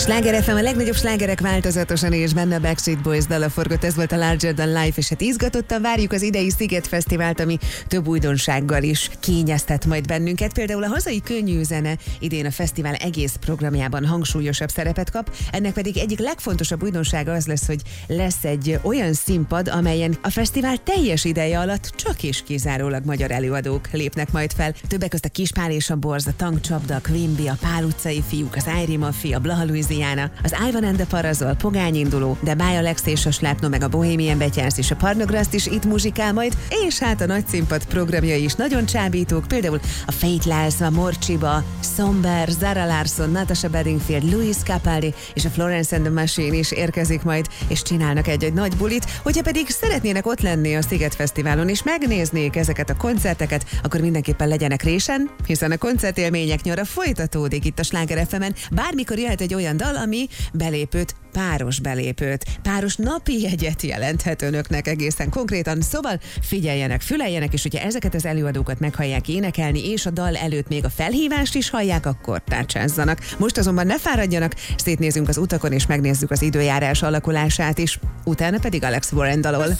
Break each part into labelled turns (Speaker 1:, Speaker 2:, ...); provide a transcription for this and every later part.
Speaker 1: Sláger FM, a legnagyobb slágerek változatosan, és benne a Backstreet Boys dala forgott, ez volt a Larger Than Life, és hát izgatottan várjuk az idei Sziget Fesztivált, ami több újdonsággal is kényeztet majd bennünket. Például a hazai könnyű zene idén a fesztivál egész programjában hangsúlyosabb szerepet kap, ennek pedig egyik legfontosabb újdonsága az lesz, hogy lesz egy olyan színpad, amelyen a fesztivál teljes ideje alatt csak és kizárólag magyar előadók lépnek majd fel. Többek között a Kispál és a Borz, a Tankcsapda, a Quimby, a Pál utcai fiúk, az Ájri Mafia, a Blaha Louisiana, az Ivan and the Parazol, Pogány Induló, de Alex és a Slápno, meg a Bohemian Betyársz és a Parnograszt is itt muzsikál majd, és hát a nagy színpad programjai is nagyon csábítók, például a Faithless, a Morcsiba, Somber, Zara Larsson, Natasha Bedingfield, Louis Capaldi és a Florence and the Machine is érkezik majd, és csinálnak egy nagy bulit. Hogyha pedig szeretnének ott lenni a Sziget Fesztiválon és megnéznék ezeket a koncerteket, akkor mindenképpen legyenek résen, hiszen a koncertélmények nyara folytatódik itt a Sláger FM-en. Bármikor jöhet egy olyan dal, ami belépőt, páros napi jegyet jelenthet önöknek egészen konkrétan. Szóval figyeljenek, füleljenek, és hogyha ezeket az előadókat meghallják énekelni, és a dal előtt még a felhívást is hallják, akkor tárcsázzanak. Most azonban ne fáradjanak, szétnézünk az utakon, és megnézzük az időjárás alakulását is. Utána pedig Alex Warren dalol.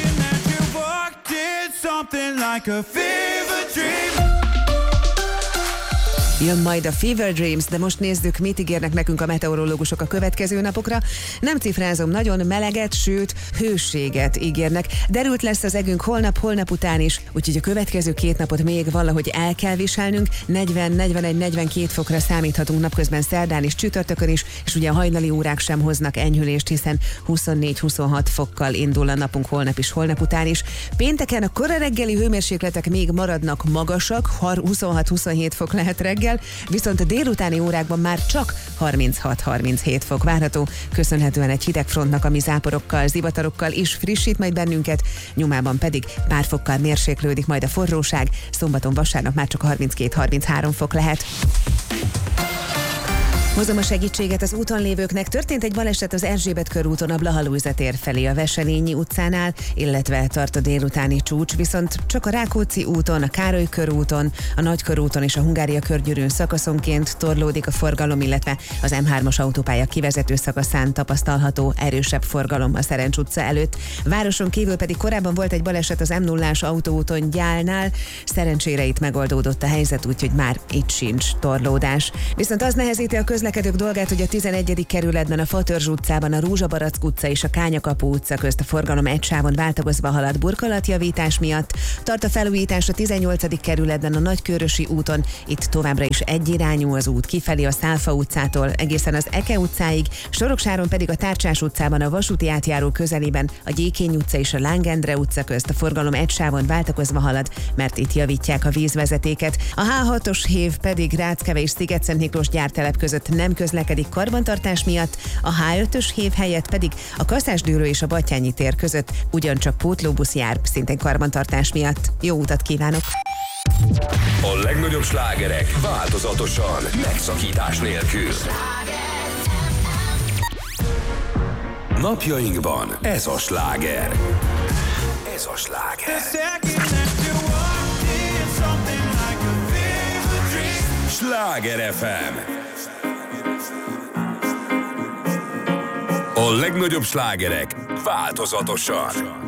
Speaker 1: Jön majd a Fever Dreams, de most nézzük, mit ígérnek nekünk a meteorológusok a következő napokra. Nem cifrázom, nagyon meleget, sőt, hőséget ígérnek. Derült lesz az egünk holnap után is, úgyhogy a következő 2 napot még valahogy el kell viselnünk. 40-41-42 fokra számíthatunk napközben szerdán és csütörtökön is, és ugye a hajnali órák sem hoznak enyhülést, hiszen 24-26 fokkal indul a napunk holnap is, holnap után is. Pénteken a kora reggeli hőmérsékletek még maradnak magasak, 26-27 fok lehet reggel, viszont a délutáni órákban már csak 36-37 fok várható, köszönhetően egy hideg frontnak, ami záporokkal, zivatarokkal is frissít majd bennünket, nyomában pedig pár fokkal mérséklődik majd a forróság, szombaton, vasárnap már csak 32-33 fok lehet. Hozom a segítséget az úton lévőknek. Történt egy baleset az Erzsébet körúton a Blaha Lujza tér felé a Veselényi utcánál, illetve tart a délutáni csúcs, viszont csak a Rákóczi úton, a Károly körúton, a Nagykörúton és a Hungária körgyűrűn szakaszonként torlódik a forgalom, illetve az M3-as autópálya kivezető szakaszán tapasztalható erősebb forgalom a Szerencs utca előtt. Városon kívül pedig korábban volt egy baleset az M0-ás autóúton Gyálnál, szerencsére itt megoldódott a helyzet, úgyhogy már itt sincs torlódás. Viszont az nehezíti a közlekedők dolgát, hogy a 11. kerületben, a Fatörzs utcában, a Rózsabarack utca és a Kányakapu utca közt a forgalom egy sávon változva halad burkolatjavítás miatt. Tart a felújítás a 18. kerületben, a Nagykőrösi úton, itt továbbra is egyirányú az út kifelé a Szálfa utcától egészen az Eke utcáig, Soroksáron pedig a Tárcsás utcában, a vasúti átjáró közelében, a Gyékény utca és a Láng Endre utca közt a forgalom egy sávon váltakozva halad, mert itt javítják a vízvezetéket. A H6-os hév pedig Ráckeve és Sziget-Szent Miklós gyártelep között nem közlekedik karbantartás miatt, a H5-ös hév helyett pedig a Kaszásdőrő és a Battyányi tér között ugyancsak pótlóbusz jár, szintén karbantartás miatt. Jó utat kívánok!
Speaker 2: A legnagyobb slágerek változatosan, megszakítás nélkül. Napjainkban ez a sláger. Ez a sláger. Sláger FM. A legnagyobb slágerek változatosan.